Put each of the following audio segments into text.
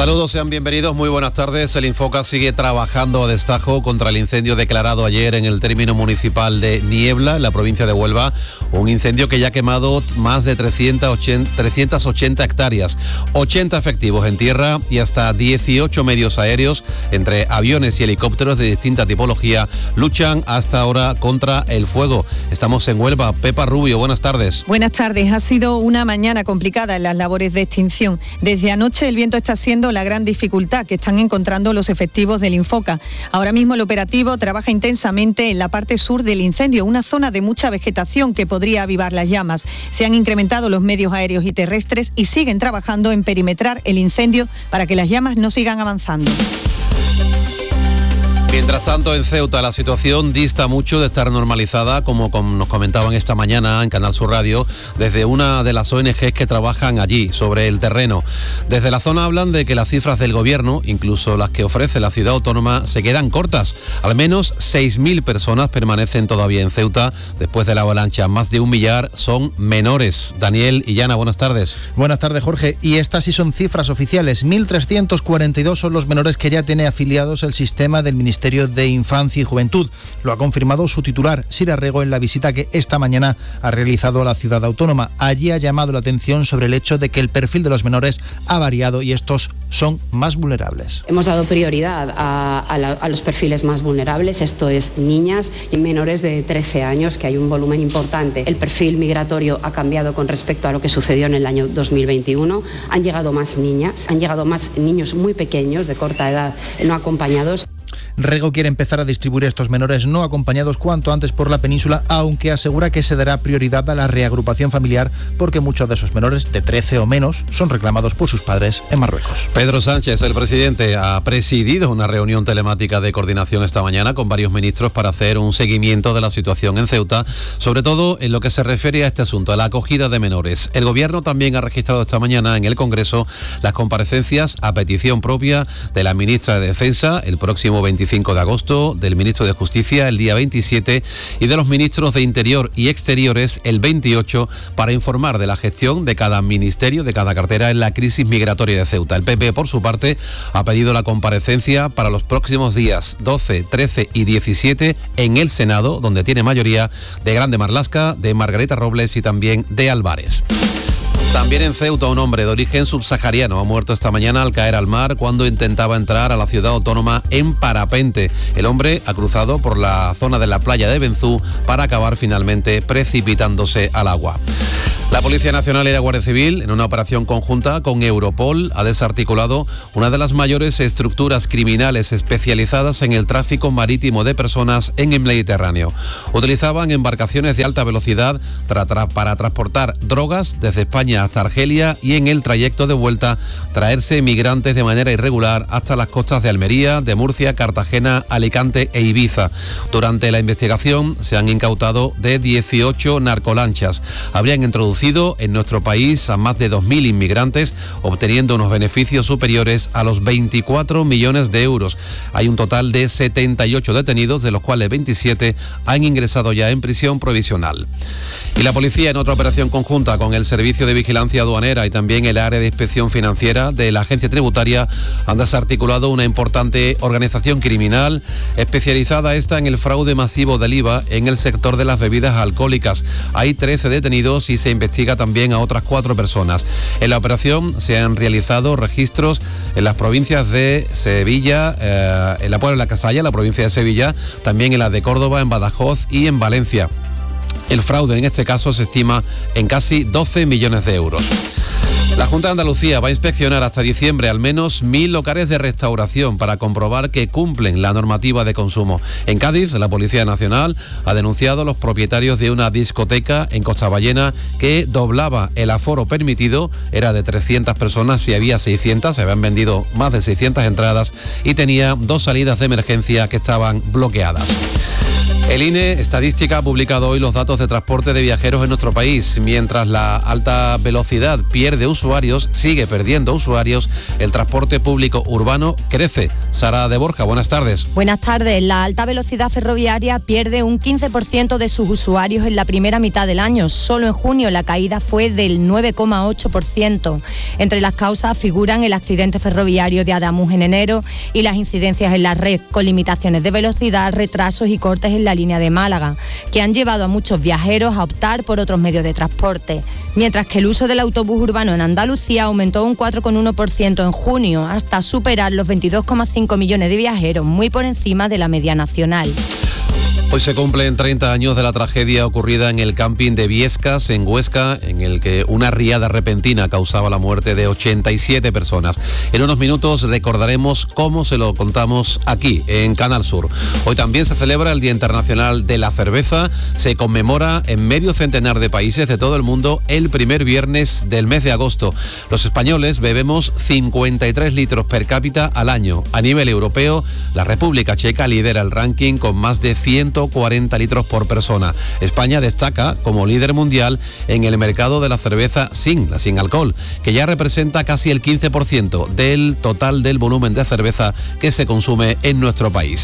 Saludos, sean bienvenidos, muy buenas tardes. El Infoca sigue trabajando a destajo contra el incendio declarado ayer en el término municipal de Niebla, en la provincia de Huelva. Un incendio que ya ha quemado más de 380 hectáreas, 80 efectivos en tierra y hasta 18 medios aéreos, entre aviones y helicópteros de distinta tipología, luchan hasta ahora contra el fuego. Estamos en Huelva. Pepa Rubio, buenas tardes. Buenas tardes. Ha sido una mañana complicada en las labores de extinción. Desde anoche el viento está siendo la gran dificultad que están encontrando los efectivos del Infoca. Ahora mismo el operativo trabaja intensamente en la parte sur del incendio, una zona de mucha vegetación que podría avivar las llamas. Se han incrementado los medios aéreos y terrestres y siguen trabajando en perimetrar el incendio para que las llamas no sigan avanzando. Mientras tanto, en Ceuta la situación dista mucho de estar normalizada, como nos comentaban esta mañana en Canal Sur Radio, desde una de las ONGs que trabajan allí, sobre el terreno. Desde la zona hablan de que las cifras del gobierno, incluso las que ofrece la ciudad autónoma, se quedan cortas. Al menos 6.000 personas permanecen todavía en Ceuta después de la avalancha. Más de 1 millar son menores. Daniel Illana, buenas tardes. Buenas tardes, Jorge. Y estas sí son cifras oficiales. 1.342 son los menores que ya tiene afiliados el sistema del Ministerio de Infancia y Juventud. Lo ha confirmado su titular, Sira Rego, en la visita que esta mañana ha realizado a la ciudad autónoma. Allí ha llamado la atención sobre el hecho de que el perfil de los menores ha variado y estos son más vulnerables. Hemos dado prioridad a los perfiles más vulnerables, esto es niñas y menores de 13 años, que hay un volumen importante. El perfil migratorio ha cambiado con respecto a lo que sucedió en el año 2021. Han llegado más niñas, han llegado más niños muy pequeños, de corta edad, no acompañados. Rego quiere empezar a distribuir estos menores no acompañados cuanto antes por la península, aunque asegura que se dará prioridad a la reagrupación familiar porque muchos de esos menores de 13 o menos son reclamados por sus padres en Marruecos. Pedro Sánchez, el presidente, ha presidido una reunión telemática de coordinación esta mañana con varios ministros para hacer un seguimiento de la situación en Ceuta, sobre todo en lo que se refiere a este asunto, a la acogida de menores. El Gobierno también ha registrado esta mañana en el Congreso las comparecencias a petición propia de la ministra de Defensa el próximo 25 de agosto, del ministro de Justicia el día 27 y de los ministros de Interior y Exteriores el 28 para informar de la gestión de cada ministerio, de cada cartera en la crisis migratoria de Ceuta. El PP, por su parte, ha pedido la comparecencia para los próximos días 12, 13 y 17 en el Senado, donde tiene mayoría de Grande Marlaska, de Margarita Robles y también de Álvarez. También en Ceuta un hombre de origen subsahariano ha muerto esta mañana al caer al mar cuando intentaba entrar a la ciudad autónoma en parapente. El hombre ha cruzado por la zona de la playa de Benzú para acabar finalmente precipitándose al agua. La Policía Nacional y la Guardia Civil, en una operación conjunta con Europol, ha desarticulado una de las mayores estructuras criminales especializadas en el tráfico marítimo de personas en el Mediterráneo. Utilizaban embarcaciones de alta velocidad para transportar drogas desde España hasta Argelia y en el trayecto de vuelta traerse migrantes de manera irregular hasta las costas de Almería, de Murcia, Cartagena, Alicante e Ibiza. Durante la investigación se han incautado de 18 narcolanchas. Habrían introducido en nuestro país a más de 2.000 inmigrantes, obteniendo unos beneficios superiores a los 24 millones de euros. Hay un total de 78 detenidos, de los cuales 27 han ingresado ya en prisión provisional. Y la policía, en otra operación conjunta con el Servicio de Vigilancia Aduanera y también el área de inspección financiera de la Agencia Tributaria, han desarticulado una importante organización criminal especializada esta en el fraude masivo del IVA en el sector de las bebidas alcohólicas. Hay 13 detenidos y se investiga también a otras 4 personas. En la operación se han realizado registros en las provincias de Sevilla, en la Puebla de la Casalla, la provincia de Sevilla, también en las de Córdoba, en Badajoz y en Valencia. El fraude en este caso se estima en casi 12 millones de euros. La Junta de Andalucía va a inspeccionar hasta diciembre al menos 1.000 locales de restauración para comprobar que cumplen la normativa de consumo. En Cádiz, la Policía Nacional ha denunciado a los propietarios de una discoteca en Costaballena que doblaba el aforo permitido, era de 300 personas y había 600, se habían vendido más de 600 entradas y tenía 2 salidas de emergencia que estaban bloqueadas. El INE Estadística ha publicado hoy los datos de transporte de viajeros en nuestro país. Mientras la alta velocidad pierde usuarios, sigue perdiendo usuarios, el transporte público urbano crece. Sara de Borja, buenas tardes. Buenas tardes. La alta velocidad ferroviaria pierde un 15% de sus usuarios en la primera mitad del año. Solo en junio la caída fue del 9,8%. Entre las causas figuran el accidente ferroviario de Adamuz en enero y las incidencias en la red, con limitaciones de velocidad, retrasos y cortes en la línea de Málaga, que han llevado a muchos viajeros a optar por otros medios de transporte. Mientras que el uso del autobús urbano en Andalucía aumentó un 4,1% en junio, hasta superar los 22,5 millones de viajeros, muy por encima de la media nacional. Hoy se cumplen 30 años de la tragedia ocurrida en el camping de Viescas, en Huesca, en el que una riada repentina causaba la muerte de 87 personas. En unos minutos recordaremos cómo se lo contamos aquí, en Canal Sur. Hoy también se celebra el Día Internacional de la Cerveza. Se conmemora en medio centenar de países de todo el mundo el primer viernes del mes de agosto. Los españoles bebemos 53 litros per cápita al año. A nivel europeo, la República Checa lidera el ranking con más de 140 litros por persona. España destaca como líder mundial en el mercado de la cerveza sin alcohol, que ya representa casi el 15% del total del volumen de cerveza que se consume en nuestro país.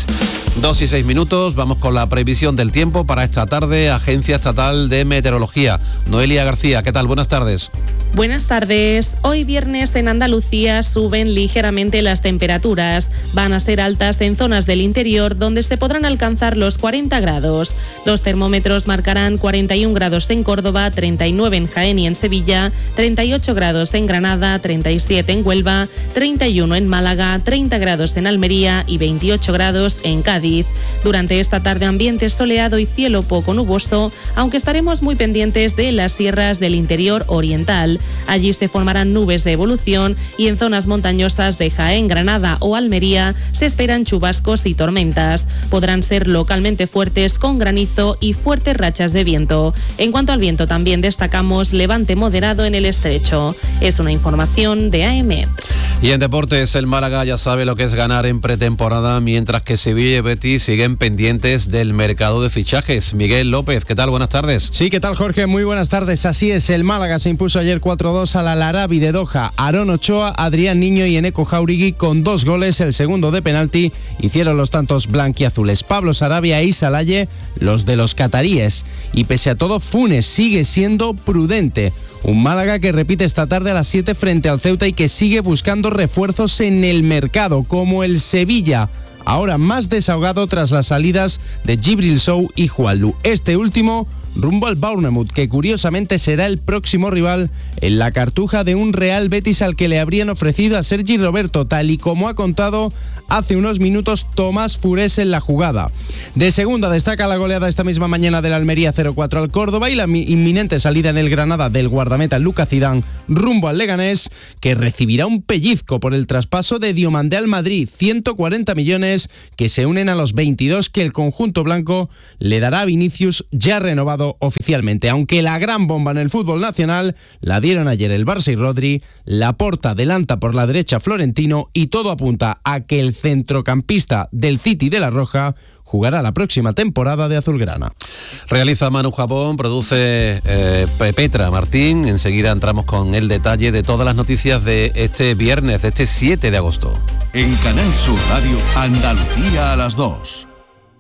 2:06, vamos con la previsión del tiempo para esta tarde. Agencia Estatal de Meteorología. Noelia García, ¿qué tal? Buenas tardes. Buenas tardes. Hoy viernes en Andalucía suben ligeramente las temperaturas. Van a ser altas en zonas del interior donde se podrán alcanzar los 40 grados. Los termómetros marcarán 41 grados en Córdoba, 39 en Jaén y en Sevilla, 38 grados en Granada, 37 en Huelva, 31 en Málaga, 30 grados en Almería y 28 grados en Cádiz. Durante esta tarde ambiente soleado y cielo poco nuboso, aunque estaremos muy pendientes de las sierras del interior oriental. Allí se formarán nubes de evolución y en zonas montañosas de Jaén, Granada o Almería se esperan chubascos y tormentas. Podrán ser localmente fuertes con granizo y fuertes rachas de viento. En cuanto al viento también destacamos levante moderado en el estrecho. Es una información de AEMET. Y en deportes, el Málaga ya sabe lo que es ganar en pretemporada, mientras que Sevilla y Betis siguen pendientes del mercado de fichajes. Miguel López, ¿qué tal? Buenas tardes. Sí, ¿qué tal, Jorge? Muy buenas tardes. Así es, el Málaga se impuso ayer 4-2 a la Larabi de Doha. Aarón Ochoa, Adrián Niño y Eneco Jauregui con 2 goles, el segundo de penalti, hicieron los tantos blanquiazules. Pablo Sarabia e Issa Laye, los de los cataríes. Y pese a todo, Funes sigue siendo prudente. Un Málaga que repite esta tarde a las 7 frente al Ceuta y que sigue buscando refuerzos en el mercado, como el Sevilla, ahora más desahogado tras las salidas de Djibril Sow y Juanlu. Este último rumbo al Bournemouth, que curiosamente será el próximo rival en la cartuja de un Real Betis al que le habrían ofrecido a Sergi Roberto, tal y como ha contado hace unos minutos Tomás Furés en la jugada. De segunda destaca la goleada esta misma mañana del Almería 0-4 al Córdoba y la inminente salida en el Granada del guardameta Lucas Zidane rumbo al Leganés, que recibirá un pellizco por el traspaso de Diomandé al Madrid, 140 millones que se unen a los 22 que el conjunto blanco le dará a Vinicius, ya renovado oficialmente. Aunque la gran bomba en el fútbol nacional la dieron ayer el Barça y Rodri, Laporta adelanta por la derecha Florentino y todo apunta a que el centrocampista del City de la Roja jugará la próxima temporada de azulgrana. Realiza Manu Japón, produce Petra Martín. Enseguida entramos con el detalle de todas las noticias de este viernes, de este 7 de agosto. En Canal Sur Radio, Andalucía a las 2.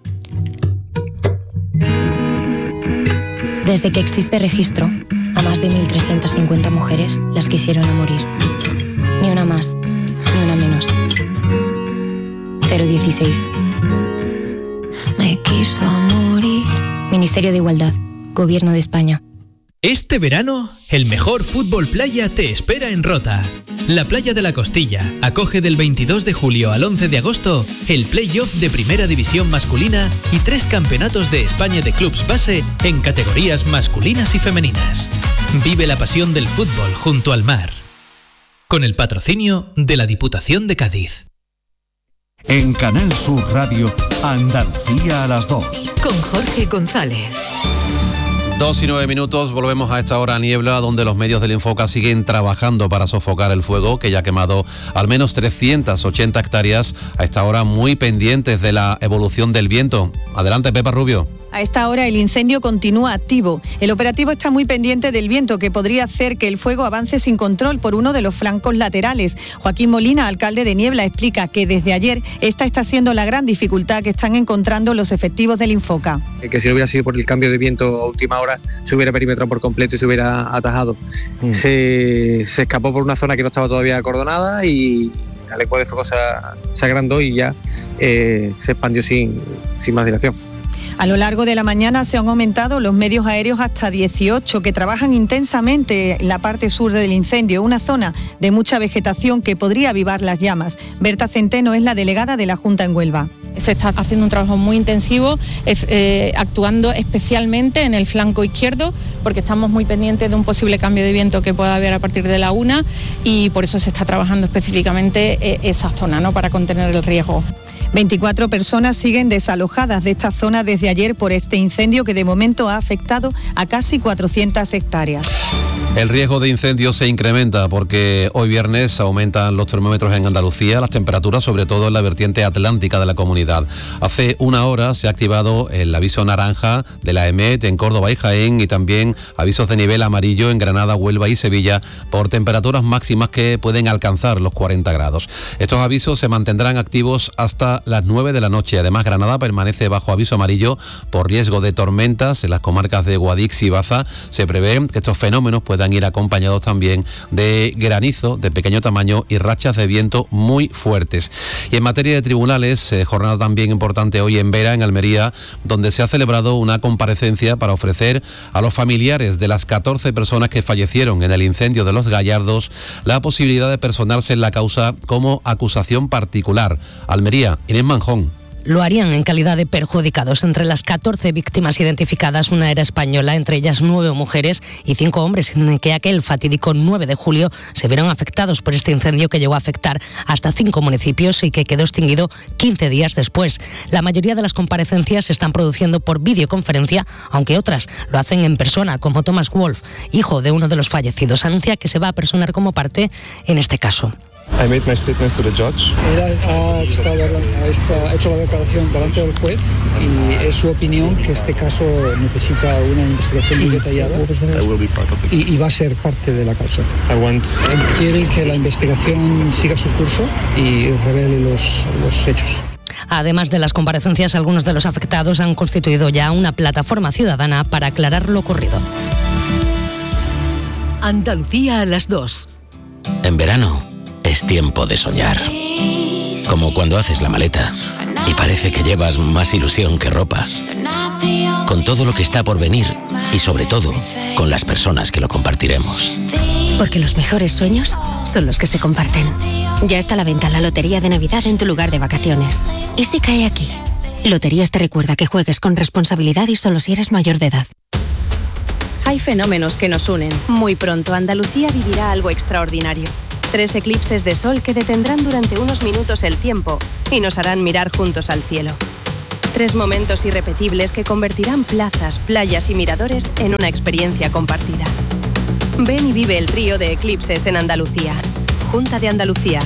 Desde que existe registro, a más de 1.350 mujeres las quisieron a morir. Ni una más, ni una menos. 016. Me quiso morir. Ministerio de Igualdad, Gobierno de España. Este verano, el mejor fútbol playa te espera en Rota. La Playa de la Costilla acoge del 22 de julio al 11 de agosto el play-off de Primera División masculina y 3 campeonatos de España de clubs base en categorías masculinas y femeninas. Vive la pasión del fútbol junto al mar. Con el patrocinio de la Diputación de Cádiz. En Canal Sur Radio, Andalucía a las 2. Con Jorge González. 2:09, volvemos a esta hora niebla, donde los medios del Infoca siguen trabajando para sofocar el fuego, que ya ha quemado al menos 380 hectáreas, a esta hora muy pendientes de la evolución del viento. Adelante, Pepa Rubio. A esta hora el incendio continúa activo. El operativo está muy pendiente del viento, que podría hacer que el fuego avance sin control por uno de los flancos laterales. Joaquín Molina, alcalde de Niebla, explica que desde ayer esta está siendo la gran dificultad que están encontrando los efectivos del Infoca. Que si no hubiera sido por el cambio de viento a última hora, se hubiera perimetrado por completo y se hubiera atajado. Se escapó por una zona que no estaba todavía acordonada y el eco de fuego se agrandó y ya se expandió sin más dilación. A lo largo de la mañana se han aumentado los medios aéreos hasta 18 que trabajan intensamente en la parte sur del incendio, una zona de mucha vegetación que podría avivar las llamas. Berta Centeno es la delegada de la Junta en Huelva. Se está haciendo un trabajo muy intensivo, actuando especialmente en el flanco izquierdo, porque estamos muy pendientes de un posible cambio de viento que pueda haber a partir de la 1 y por eso se está trabajando específicamente esa zona, ¿no?, para contener el riesgo. 24 personas siguen desalojadas de esta zona desde ayer por este incendio que de momento ha afectado a casi 400 hectáreas. El riesgo de incendios se incrementa porque hoy viernes aumentan los termómetros en Andalucía, las temperaturas, sobre todo en la vertiente atlántica de la comunidad. Hace una hora se ha activado el aviso naranja de la EMET en Córdoba y Jaén, y también avisos de nivel amarillo en Granada, Huelva y Sevilla por temperaturas máximas que pueden alcanzar los 40 grados. Estos avisos se mantendrán activos hasta las 9 de la noche. Además, Granada permanece bajo aviso amarillo por riesgo de tormentas. En las comarcas de Guadix y Baza se prevé que estos fenómenos puedan ir acompañados también de granizo de pequeño tamaño y rachas de viento muy fuertes. Y en materia de tribunales, jornada también importante hoy en Vera, en Almería, donde se ha celebrado una comparecencia para ofrecer a los familiares de las 14 personas que fallecieron en el incendio de Los Gallardos la posibilidad de personarse en la causa como acusación particular. Almería, Inés Manjón. Lo harían en calidad de perjudicados. Entre las 14 víctimas identificadas, una era española, entre ellas 9 mujeres y 5 hombres, en que aquel fatídico 9 de julio se vieron afectados por este incendio que llegó a afectar hasta 5 municipios y que quedó extinguido 15 días después. La mayoría de las comparecencias se están produciendo por videoconferencia, aunque otras lo hacen en persona, como Thomas Wolf, hijo de uno de los fallecidos. Anuncia que se va a personar como parte en este caso. I made my statements to the judge. Él ha hecho la declaración delante del juez y es su opinión que este caso necesita una investigación muy detallada y va a ser parte de la causa. Él quiere que la investigación siga su curso y revele los hechos. Además de las comparecencias, algunos de los afectados han constituido ya una plataforma ciudadana para aclarar lo ocurrido. Andalucía a las 2. En verano es tiempo de soñar. Como cuando haces la maleta y parece que llevas más ilusión que ropa. Con todo lo que está por venir y sobre todo con las personas que lo compartiremos. Porque los mejores sueños son los que se comparten. Ya está a la venta la Lotería de Navidad en tu lugar de vacaciones. ¿Y si cae aquí? Loterías te recuerda que juegues con responsabilidad y solo si eres mayor de edad. Hay fenómenos que nos unen. Muy pronto Andalucía vivirá algo extraordinario. 3 eclipses de sol que detendrán durante unos minutos el tiempo y nos harán mirar juntos al cielo. 3 momentos irrepetibles que convertirán plazas, playas y miradores en una experiencia compartida. Ven y vive el trío de eclipses en Andalucía. Junta de Andalucía.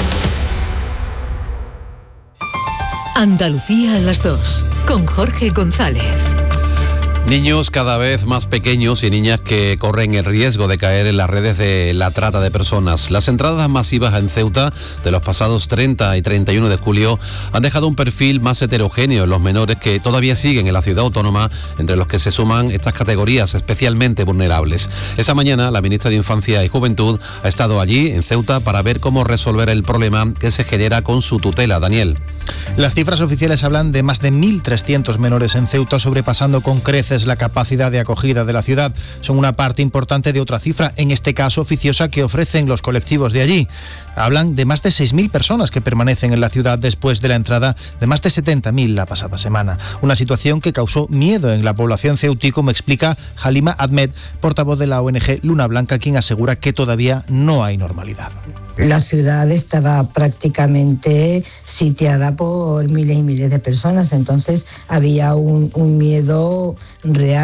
Andalucía a las 2, con Jorge González. Niños cada vez más pequeños y niñas que corren el riesgo de caer en las redes de la trata de personas. Las entradas masivas en Ceuta de los pasados 30 y 31 de julio han dejado un perfil más heterogéneo en los menores que todavía siguen en la ciudad autónoma, entre los que se suman estas categorías especialmente vulnerables. Esta mañana la ministra de Infancia y Juventud ha estado allí en Ceuta para ver cómo resolver el problema que se genera con su tutela. Daniel. Las cifras oficiales hablan de más de 1.300 menores en Ceuta, sobrepasando con creces la capacidad de acogida de la ciudad. Son una parte importante de otra cifra, en este caso oficiosa, que ofrecen los colectivos de allí. Hablan de más de 6.000 personas que permanecen en la ciudad después de la entrada de más de 70.000 la pasada semana. Una situación que causó miedo en la población ceutí, como explica Halima Ahmed, portavoz de la ONG Luna Blanca, quien asegura que todavía no hay normalidad. La ciudad estaba prácticamente sitiada por miles y miles de personas, entonces había un miedo real.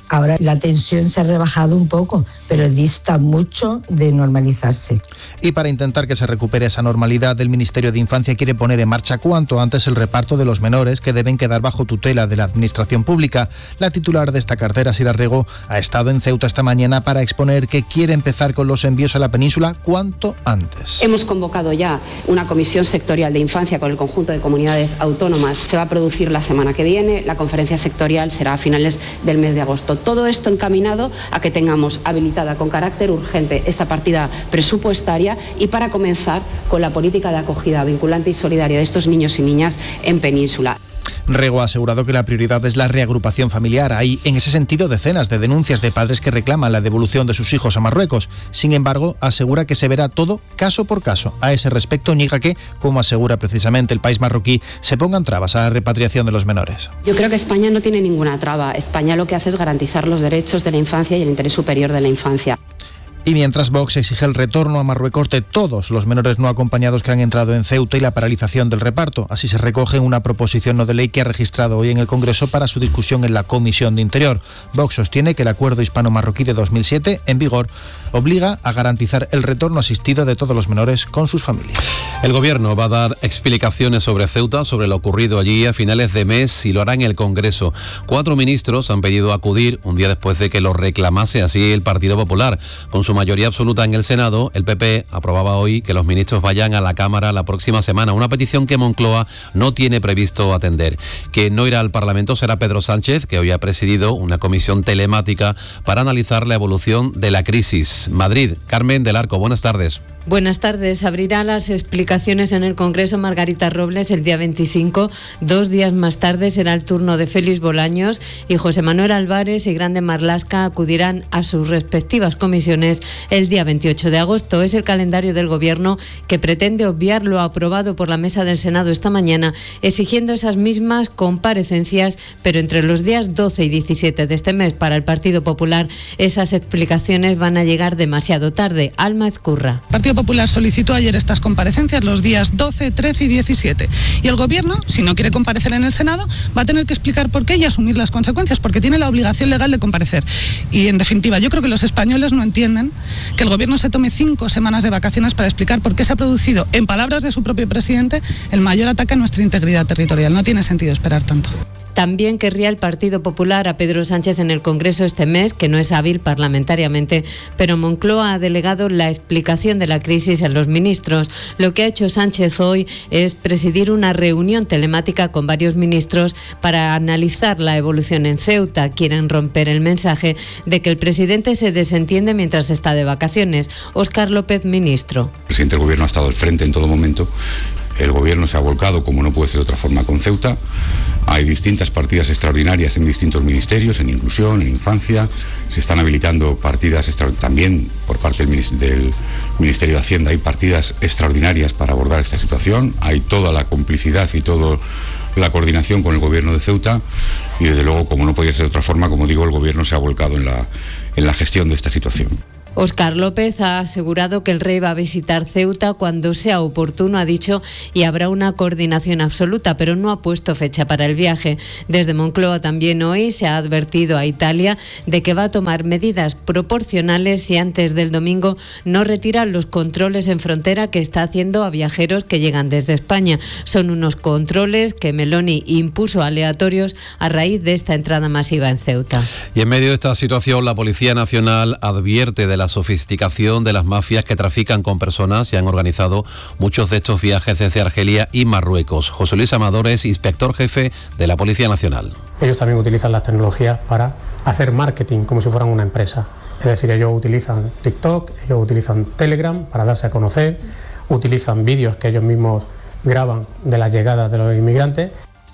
Ahora la tensión se ha rebajado un poco, pero dista mucho de normalizarse. Y para intentar que se recupere esa normalidad, el Ministerio de Infancia quiere poner en marcha cuanto antes el reparto de los menores que deben quedar bajo tutela de la Administración Pública. La titular de esta cartera, Sira Rego, ha estado en Ceuta esta mañana para exponer que quiere empezar con los envíos a la península cuanto antes. Hemos convocado ya una comisión sectorial de infancia con el conjunto de comunidades autónomas. Se va a producir la semana que viene, la conferencia sectorial será a finales del mes de agosto. Todo esto encaminado a que tengamos habilitada con carácter urgente esta partida presupuestaria y para comenzar con la política de acogida vinculante y solidaria de estos niños y niñas en península. Rego ha asegurado que la prioridad es la reagrupación familiar. Hay, en ese sentido, decenas de denuncias de padres que reclaman la devolución de sus hijos a Marruecos. Sin embargo, asegura que se verá todo caso por caso. A ese respecto, niega que, como asegura precisamente el país marroquí, se pongan trabas a la repatriación de los menores. Yo creo que España no tiene ninguna traba. España lo que hace es garantizar los derechos de la infancia y el interés superior de la infancia. Y mientras Vox exige el retorno a Marruecos de todos los menores no acompañados que han entrado en Ceuta y la paralización del reparto. Así se recoge en una proposición no de ley que ha registrado hoy en el Congreso para su discusión en la Comisión de Interior. Vox sostiene que el acuerdo hispano-marroquí de 2007, en vigor, obliga a garantizar el retorno asistido de todos los menores con sus familias. El Gobierno va a dar explicaciones sobre Ceuta, sobre lo ocurrido allí a finales de mes y lo hará en el Congreso. 4 ministros han pedido acudir un día después de que lo reclamase así el Partido Popular. Con su mayoría absoluta en el Senado, el PP aprobaba hoy que los ministros vayan a la Cámara la próxima semana, una petición que Moncloa no tiene previsto atender. Quien no irá al Parlamento será Pedro Sánchez, que hoy ha presidido una comisión telemática para analizar la evolución de la crisis. Madrid, Carmen del Arco, buenas tardes. Buenas tardes. Abrirá las explicaciones en el Congreso Margarita Robles el día 25. 2 días más tarde será el turno de Félix Bolaños y José Manuel Álvarez y Grande Marlaska acudirán a sus respectivas comisiones el día 28 de agosto. Es el calendario del Gobierno que pretende obviar lo aprobado por la Mesa del Senado esta mañana, exigiendo esas mismas comparecencias, pero entre los días 12 y 17 de este mes. Para el Partido Popular, esas explicaciones van a llegar demasiado tarde. Alma Ezcurra. Partido Popular solicitó ayer estas comparecencias los días 12, 13 y 17. Y el Gobierno, si no quiere comparecer en el Senado, va a tener que explicar por qué y asumir las consecuencias, porque tiene la obligación legal de comparecer. Y en definitiva, yo creo que los españoles no entienden que el Gobierno se tome 5 semanas de vacaciones para explicar por qué se ha producido, en palabras de su propio presidente, el mayor ataque a nuestra integridad territorial. No tiene sentido esperar tanto. También querría el Partido Popular a Pedro Sánchez en el Congreso este mes, que no es hábil parlamentariamente, pero Moncloa ha delegado la explicación de la crisis en los ministros. Lo que ha hecho Sánchez hoy es presidir una reunión telemática con varios ministros para analizar la evolución en Ceuta. Quieren romper el mensaje de que el presidente se desentiende mientras está de vacaciones. Óscar López, ministro. El presidente del Gobierno ha estado al frente en todo momento. El Gobierno se ha volcado, como no puede ser de otra forma, con Ceuta. Hay distintas partidas extraordinarias en distintos ministerios, en inclusión, en infancia. Se están habilitando partidas también por parte del Ministerio de Hacienda. Hay partidas extraordinarias para abordar esta situación. Hay toda la complicidad y toda la coordinación con el Gobierno de Ceuta. Y desde luego, como no podía ser de otra forma, como digo, el Gobierno se ha volcado en la gestión de esta situación. Óscar López ha asegurado que el rey va a visitar Ceuta cuando sea oportuno, ha dicho, y habrá una coordinación absoluta, pero no ha puesto fecha para el viaje. Desde Moncloa también hoy se ha advertido a Italia de que va a tomar medidas proporcionales si antes del domingo no retiran los controles en frontera que está haciendo a viajeros que llegan desde España. Son unos controles que Meloni impuso aleatorios a raíz de esta entrada masiva en Ceuta. Y en medio de esta situación, la Policía Nacional advierte de la sofisticación de las mafias que trafican con personas y han organizado muchos de estos viajes desde Argelia y Marruecos. José Luis Amador es inspector jefe de la Policía Nacional. Ellos también utilizan las tecnologías para hacer marketing como si fueran una empresa. Es decir, ellos utilizan TikTok, ellos utilizan Telegram para darse a conocer, utilizan vídeos que ellos mismos graban de la llegada de los inmigrantes.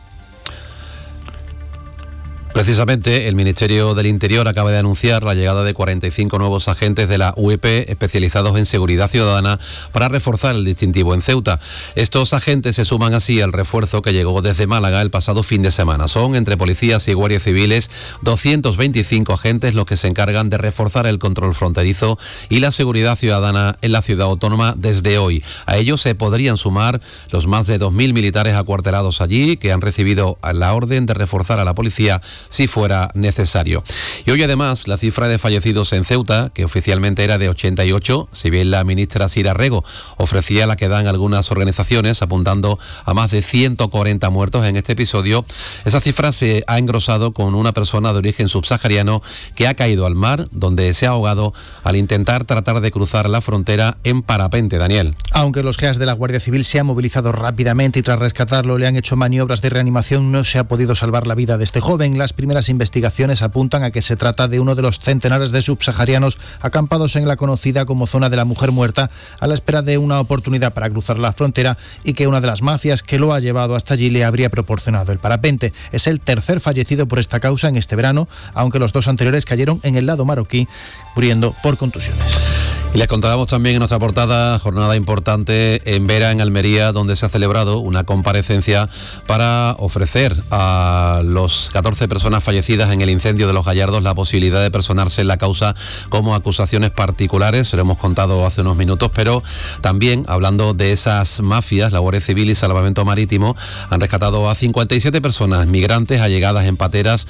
Precisamente, el Ministerio del Interior acaba de anunciar la llegada de 45 nuevos agentes de la UEP especializados en seguridad ciudadana para reforzar el distintivo en Ceuta. Estos agentes se suman así al refuerzo que llegó desde Málaga el pasado fin de semana. Son, entre policías y guardias civiles, 225 agentes los que se encargan de reforzar el control fronterizo y la seguridad ciudadana en la ciudad autónoma desde hoy. A ellos se podrían sumar los más de 2.000 militares acuartelados allí que han recibido la orden de reforzar a la policía si fuera necesario. Y hoy además la cifra de fallecidos en Ceuta, que oficialmente era de 88, si bien la ministra Sira Rego ofrecía la que dan algunas organizaciones, apuntando a más de 140 muertos en este episodio, esa cifra se ha engrosado con una persona de origen subsahariano que ha caído al mar, donde se ha ahogado al intentar tratar de cruzar la frontera en parapente. Daniel. Aunque los GEAS de la Guardia Civil se han movilizado rápidamente y tras rescatarlo le han hecho maniobras de reanimación, no se ha podido salvar la vida de este joven. Las primeras investigaciones apuntan a que se trata de uno de los centenares de subsaharianos acampados en la conocida como zona de la mujer muerta, a la espera de una oportunidad para cruzar la frontera, y que una de las mafias que lo ha llevado hasta allí le habría proporcionado el parapente. Es el tercer fallecido por esta causa en este verano, aunque los dos anteriores cayeron en el lado marroquí, muriendo por contusiones. Y les contábamos también en nuestra portada, jornada importante en Vera, en Almería, donde se ha celebrado una comparecencia para ofrecer a los 14 personas fallecidas en el incendio de Los Gallardos la posibilidad de personarse en la causa como acusaciones particulares. Se lo hemos contado hace unos minutos, pero también hablando de esas mafias, la Guardia Civil y Salvamento Marítimo han rescatado a 57 personas migrantes allegadas en pateras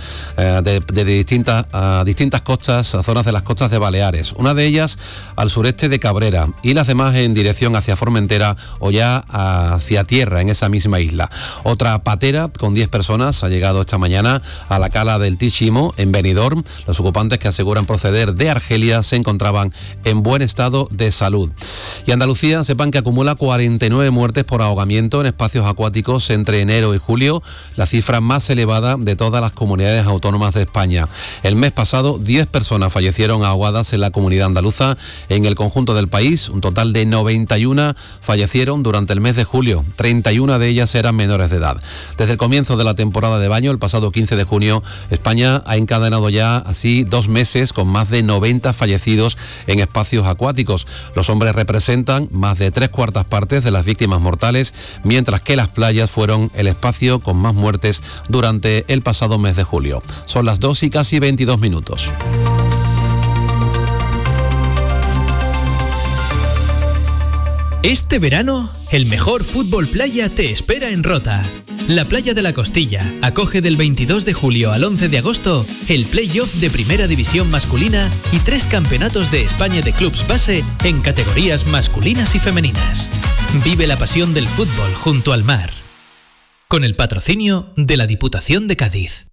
de distintas costas, zonas de las costas de Baleares. Una de ellas al sureste de Cabrera y las demás en dirección hacia Formentera o ya hacia tierra en esa misma isla. Otra patera con 10 personas ha llegado esta mañana a la cala del Tichimo en Benidorm. Los ocupantes, que aseguran proceder de Argelia, se encontraban en buen estado de salud. Y Andalucía, sepan que acumula 49 muertes por ahogamiento en espacios acuáticos entre enero y julio, la cifra más elevada de todas las comunidades autónomas de España. El mes pasado 10 personas fallecieron ahogadas en la comunidad andaluza. En el conjunto del país, un total de 91 fallecieron durante el mes de julio. 31 de ellas eran menores de edad. Desde el comienzo de la temporada de baño, el pasado 15 de junio, España ha encadenado ya así 2 meses con más de 90 fallecidos en espacios acuáticos. Los hombres representan más de 3/4 partes de las víctimas mortales, mientras que las playas fueron el espacio con más muertes durante el pasado mes de julio. Son las 2 y casi 22 minutos. Este verano, el mejor fútbol playa te espera en Rota. La Playa de la Costilla acoge del 22 de julio al 11 de agosto el play-off de Primera División masculina y 3 campeonatos de España de clubs base en categorías masculinas y femeninas. Vive la pasión del fútbol junto al mar. Con el patrocinio de la Diputación de Cádiz.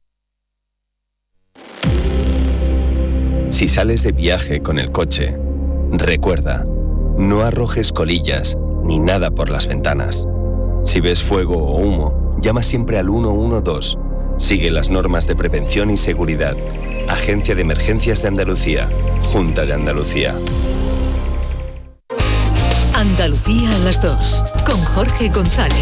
Si sales de viaje con el coche, recuerda, no arrojes colillas ni nada por las ventanas. Si ves fuego o humo, llama siempre al 112. Sigue las normas de prevención y seguridad. Agencia de Emergencias de Andalucía. Junta de Andalucía. Andalucía a las 2, con Jorge González.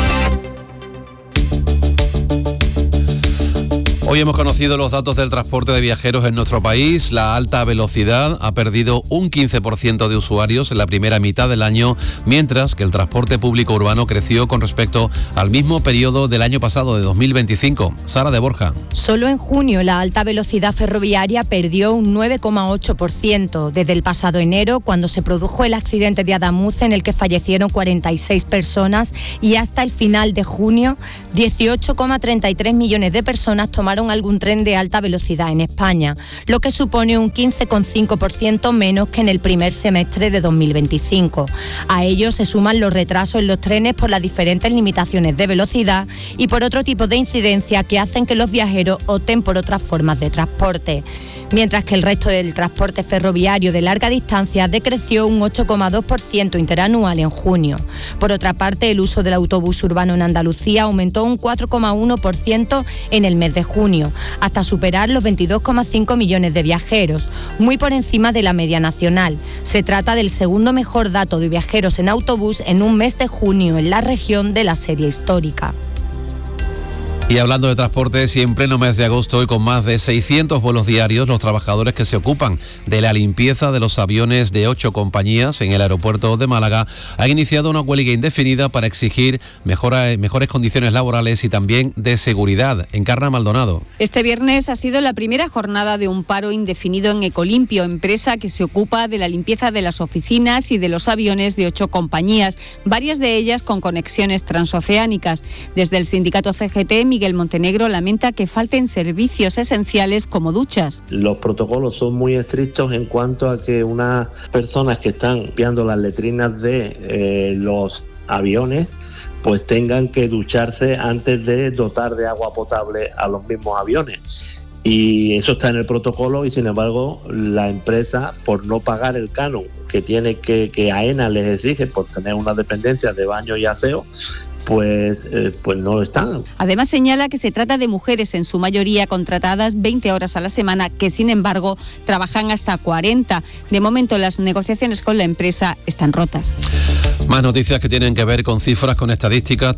Hoy hemos conocido los datos del transporte de viajeros en nuestro país. La alta velocidad ha perdido un 15% de usuarios en la primera mitad del año, mientras que el transporte público urbano creció con respecto al mismo periodo del año pasado, de 2025. Sara de Borja. Solo en junio la alta velocidad ferroviaria perdió un 9,8% desde el pasado enero, cuando se produjo el accidente de Adamuz en el que fallecieron 46 personas, y hasta el final de junio 18,33 millones de personas tomaron algún tren de alta velocidad en España, lo que supone un 15,5% menos que en el primer semestre de 2025. A ello se suman los retrasos en los trenes por las diferentes limitaciones de velocidad y por otro tipo de incidencia que hacen que los viajeros opten por otras formas de transporte. Mientras que el resto del transporte ferroviario de larga distancia decreció un 8,2% interanual en junio. Por otra parte, el uso del autobús urbano en Andalucía aumentó un 4,1% en el mes de junio, hasta superar los 22,5 millones de viajeros, muy por encima de la media nacional. Se trata del segundo mejor dato de viajeros en autobús en un mes de junio en la región de la serie histórica. Y hablando de transporte, y en pleno mes de agosto y con más de 600 vuelos diarios, los trabajadores que se ocupan de la limpieza de los aviones de 8 compañías en el aeropuerto de Málaga han iniciado una huelga indefinida para exigir mejores condiciones laborales y también de seguridad. Encarna Maldonado. Este viernes ha sido la primera jornada de un paro indefinido en Ecolimpio, empresa que se ocupa de la limpieza de las oficinas y de los aviones de 8 compañías, varias de ellas con conexiones transoceánicas. Desde el sindicato CGT, Miguel Miguel Montenegro lamenta que falten servicios esenciales como duchas. Los protocolos son muy estrictos en cuanto a que unas personas que están limpiando las letrinas de los aviones pues tengan que ducharse antes de dotar de agua potable a los mismos aviones. Y eso está en el protocolo y sin embargo la empresa, por no pagar el canon que tiene que AENA les exige por tener una dependencia de baño y aseo, pues no lo están. Además señala que se trata de mujeres en su mayoría contratadas 20 horas a la semana, que sin embargo trabajan hasta 40. De momento las negociaciones con la empresa están rotas. Más noticias que tienen que ver con cifras, con estadísticas.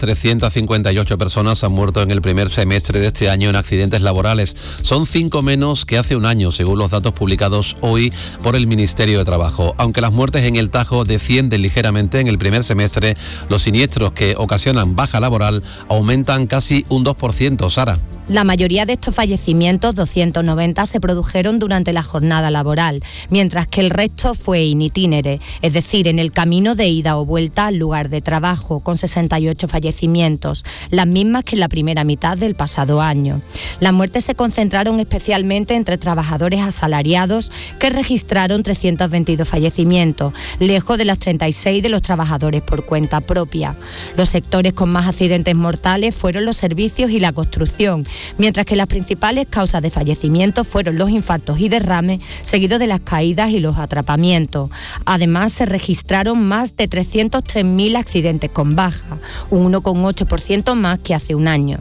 358 personas han muerto en el primer semestre de este año en accidentes laborales. Son 5 menos que hace un año, según los datos publicados hoy por el Ministerio de Trabajo. Aunque las muertes en el Tajo descienden ligeramente en el primer semestre, los siniestros que ocasionan baja laboral aumentan casi un 2%, Sara. La mayoría de estos fallecimientos, 290, se produjeron durante la jornada laboral, mientras que el resto fue in itinere, es decir, en el camino de ida o vuelta al lugar de trabajo, con 68 fallecimientos, las mismas que en la primera mitad del pasado año. Las muertes se concentraron especialmente entre trabajadores asalariados, que registraron 322 fallecimientos, lejos de las 36 de los trabajadores por cuenta propia. Los sectores con más accidentes mortales fueron los servicios y la construcción, mientras que las principales causas de fallecimiento fueron los infartos y derrames, seguidos de las caídas y los atrapamientos. Además, se registraron más de 303.000 accidentes con baja, un 1,8% más que hace un año.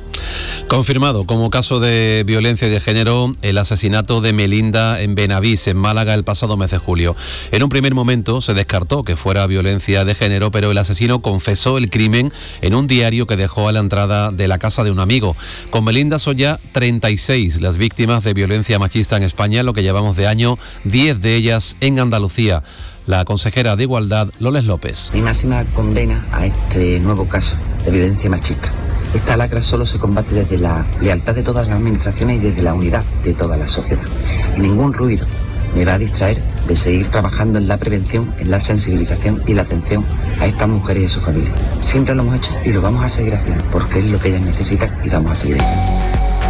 Confirmado como caso de violencia de género el asesinato de Melinda en Benavís, en Málaga, el pasado mes de julio. En un primer momento se descartó que fuera violencia de género, pero el asesino confesó el crimen en un diario que dejó a la entrada de la casa de un amigo. Con Melinda son ya 36 las víctimas de violencia machista en España, en lo que llevamos de año, 10 de ellas en Andalucía. La consejera de Igualdad, Loles López. Mi máxima condena a este nuevo caso de violencia machista. Esta lacra solo se combate desde la lealtad de todas las administraciones y desde la unidad de toda la sociedad. Y ningún ruido me va a distraer de seguir trabajando en la prevención, en la sensibilización y la atención a estas mujeres y a su familia. Siempre lo hemos hecho y lo vamos a seguir haciendo, porque es lo que ellas necesitan y vamos a seguir haciendo.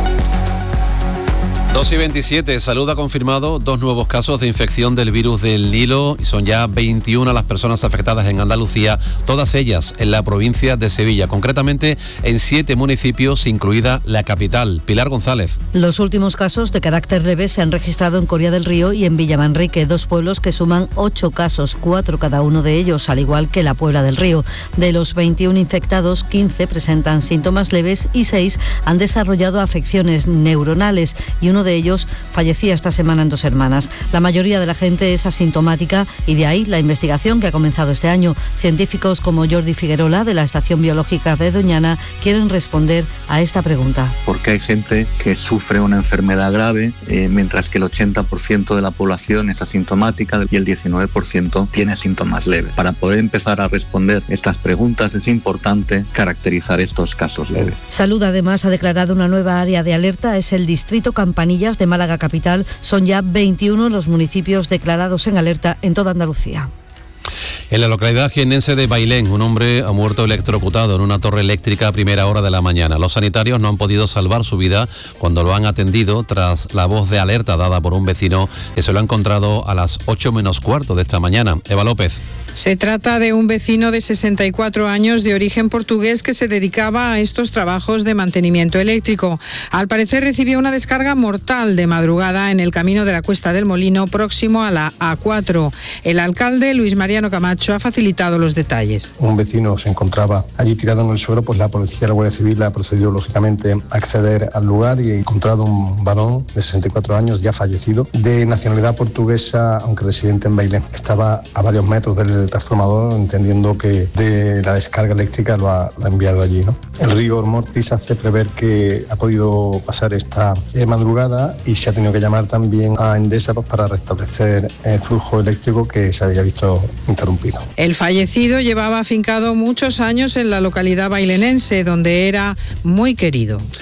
2:27, Salud ha confirmado 2 nuevos casos de infección del virus del Nilo y son ya 21 las personas afectadas en Andalucía, todas ellas en la provincia de Sevilla, concretamente en 7 municipios, incluida la capital. Pilar González. Los últimos casos de carácter leve se han registrado en Coria del Río y en Villamanrique, 2 pueblos que suman 8 casos, 4 cada uno de ellos, al igual que la Puebla del Río. De los 21 infectados, 15 presentan síntomas leves y 6 han desarrollado afecciones neuronales y uno de ellos fallecía esta semana en Dos Hermanas. La mayoría de la gente es asintomática y de ahí la investigación que ha comenzado este año. Científicos como Jordi Figuerola de la Estación Biológica de Doñana quieren responder a esta pregunta. Porque hay gente que sufre una enfermedad grave, mientras que el 80% de la población es asintomática y el 19% tiene síntomas leves. Para poder empezar a responder estas preguntas es importante caracterizar estos casos leves. Salud además ha declarado una nueva área de alerta, es el distrito Campanillas de Málaga capital. Son ya 21 los municipios declarados en alerta en toda Andalucía. En la localidad jiennense de Bailén, un hombre ha muerto electrocutado en una torre eléctrica a primera hora de la mañana. Los sanitarios no han podido salvar su vida cuando lo han atendido tras la voz de alerta dada por un vecino que se lo ha encontrado a las 8 menos cuarto de esta mañana. Eva López. Se trata de un vecino de 64 años de origen portugués que se dedicaba a estos trabajos de mantenimiento eléctrico. Al parecer recibió una descarga mortal de madrugada en el camino de la Cuesta del Molino, próximo a la A4. El alcalde, Luis Mariano Camacho, ha facilitado los detalles. Un vecino se encontraba allí tirado en el suelo, pues la policía, la Guardia Civil ha procedido lógicamente a acceder al lugar y ha encontrado un varón de 64 años ya fallecido, de nacionalidad portuguesa, aunque residente en Bailén. Estaba a varios metros del transformador, entendiendo que de la descarga eléctrica lo ha enviado allí, ¿no? El río Ormortis hace prever que ha podido pasar esta madrugada y se ha tenido que llamar también a Endesa para restablecer el flujo eléctrico que se había visto interrumpido. El fallecido llevaba afincado muchos años en la localidad bailenense, donde era muy querido.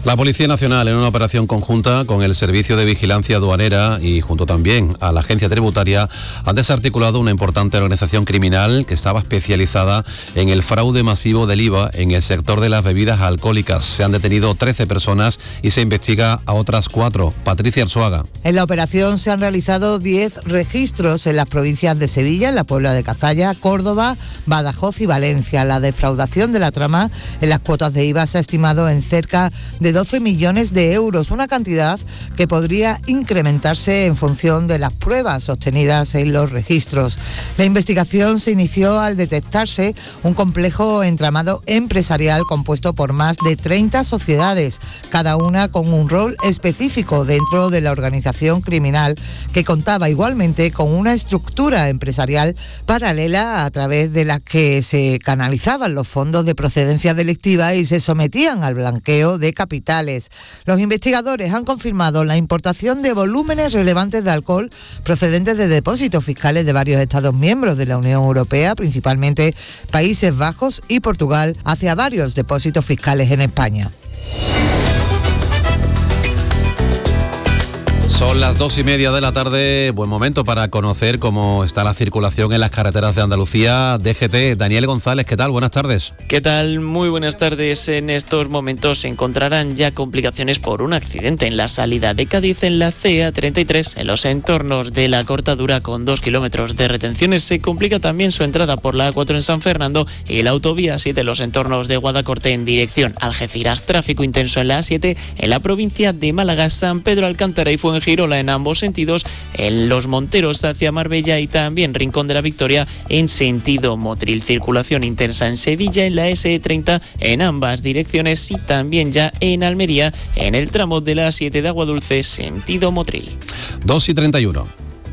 La Policía Nacional, en una operación conjunta con el Servicio de Vigilancia Aduanera y junto también a la Agencia Tributaria, han desarticulado una importante organización criminal que estaba especializada en el fraude masivo del IVA en el sector de las bebidas alcohólicas. Se han detenido 13 personas y se investiga a otras 4. Patricia Arzuaga. En la operación se han realizado 10 registros en las provincias de Sevilla, en la Puebla de Cazalla, Córdoba, Badajoz y Valencia. La defraudación de la trama en las cuotas de IVA se ha estimado en cerca de 12 millones de euros, una cantidad que podría incrementarse en función de las pruebas obtenidas en los registros. La investigación se inició al detectarse un complejo entramado empresarial compuesto por más de 30 sociedades, cada una con un rol específico dentro de la organización criminal, que contaba igualmente con una estructura empresarial paralela a través de la que se canalizaban los fondos de procedencia delictiva y se sometían al blanqueo de capitales. Los investigadores han confirmado la importación de volúmenes relevantes de alcohol procedentes de depósitos fiscales de varios Estados miembros de la Unión Europea, principalmente Países Bajos y Portugal, hacia varios depósitos fiscales en España. Son las 2:30 de la tarde, buen momento para conocer cómo está la circulación en las carreteras de Andalucía. DGT, Daniel González, ¿qué tal? Buenas tardes. ¿Qué tal? Muy buenas tardes. En estos momentos se encontrarán ya complicaciones por un accidente en la salida de Cádiz en la CA33, en los entornos de la Cortadura, con 2 kilómetros de retenciones. Se complica también su entrada por la A4 en San Fernando y la autovía 7 en los entornos de Guadacorte en dirección Algeciras. Tráfico intenso en la A7 en la provincia de Málaga, San Pedro Alcántara y Fuengirola en ambos sentidos, en Los Monteros hacia Marbella y también Rincón de la Victoria en sentido Motril. Circulación intensa en Sevilla en la SE30 en ambas direcciones y también ya en Almería en el tramo de la A7 de Aguadulce sentido Motril. 2:31.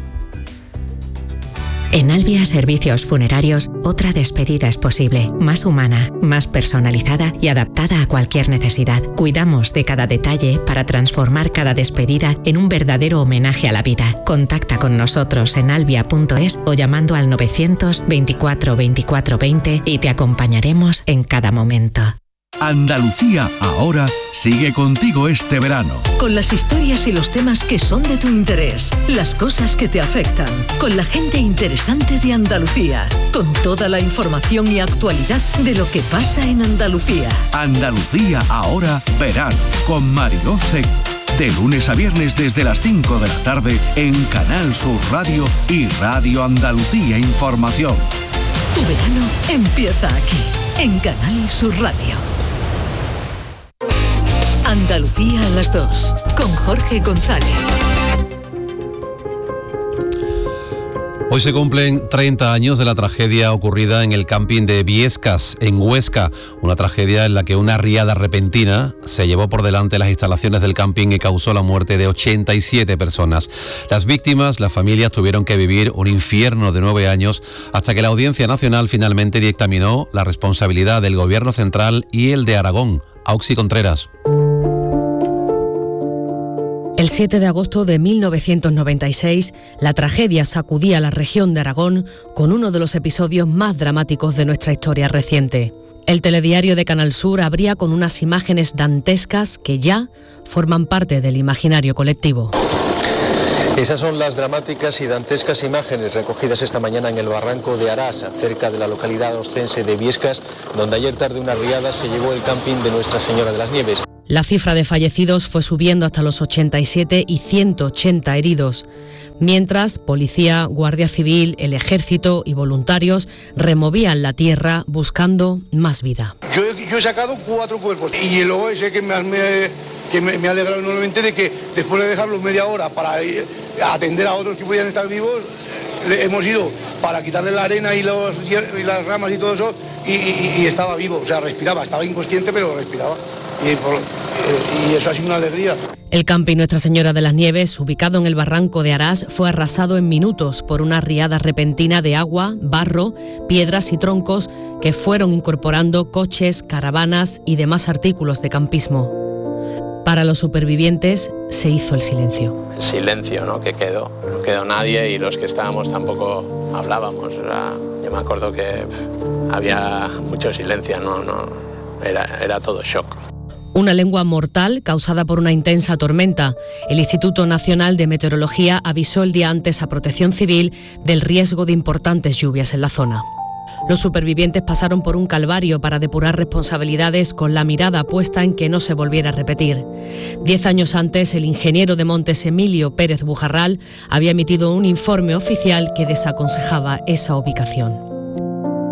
En Albia Servicios Funerarios, otra despedida es posible, más humana, más personalizada y adaptada a cualquier necesidad. Cuidamos de cada detalle para transformar cada despedida en un verdadero homenaje a la vida. Contacta con nosotros en albia.es o llamando al 900 24 24 20 y te acompañaremos en cada momento. Andalucía Ahora sigue contigo este verano. Con las historias y los temas que son de tu interés, las cosas que te afectan, con la gente interesante de Andalucía, con toda la información y actualidad de lo que pasa en Andalucía. Andalucía Ahora verano, con Mariló Seco. De lunes a viernes desde las 5 de la tarde en Canal Sur Radio y Radio Andalucía Información. Tu verano empieza aquí, en Canal Sur Radio. Andalucía a las 2, con Jorge González. Hoy se cumplen 30 años de la tragedia ocurrida en el camping de Viescas, en Huesca. Una tragedia en la que una riada repentina se llevó por delante las instalaciones del camping y causó la muerte de 87 personas. Las víctimas, las familias, tuvieron que vivir un infierno de 9 años hasta que la Audiencia Nacional finalmente dictaminó la responsabilidad del Gobierno Central y el de Aragón. Auxi Contreras. El 7 de agosto de 1996, la tragedia sacudía la región de Aragón con uno de los episodios más dramáticos de nuestra historia reciente. El telediario de Canal Sur abría con unas imágenes dantescas que ya forman parte del imaginario colectivo. Esas son las dramáticas y dantescas imágenes recogidas esta mañana en el barranco de Arás, cerca de la localidad oscense de Viescas, donde ayer tarde una riada se llevó el camping de Nuestra Señora de las Nieves. La cifra de fallecidos fue subiendo hasta los 87 y 180 heridos, mientras policía, guardia civil, el ejército y voluntarios removían la tierra buscando más vida. Yo he sacado 4 cuerpos y luego ese que me ha alegrado enormemente de que después de dejarlos media hora para ir a atender a otros que podían estar vivos, hemos ido para quitarle la arena y las ramas y todo eso y estaba vivo, o sea, respiraba, estaba inconsciente pero respiraba. Y eso ha sido una alegría. El camping Nuestra Señora de las Nieves, ubicado en el barranco de Arás, fue arrasado en minutos por una riada repentina de agua, barro, piedras y troncos que fueron incorporando coches, caravanas y demás artículos de campismo. Para los supervivientes se hizo el silencio. El silencio, ¿no? Que quedó. No quedó nadie y los que estábamos tampoco hablábamos. Yo me acuerdo que había mucho silencio, era todo shock. Una lengua mortal causada por una intensa tormenta. El Instituto Nacional de Meteorología avisó el día antes a Protección Civil del riesgo de importantes lluvias en la zona. Los supervivientes pasaron por un calvario para depurar responsabilidades con la mirada puesta en que no se volviera a repetir. 10 años antes, el ingeniero de Montes Emilio Pérez Bujarral había emitido un informe oficial que desaconsejaba esa ubicación.